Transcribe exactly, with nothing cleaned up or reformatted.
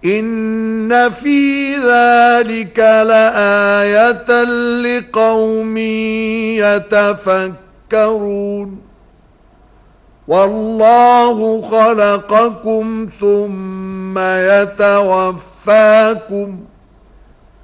إن في ذلك لآية لقوم يتفكرون والله خلقكم ثم يتوفاكم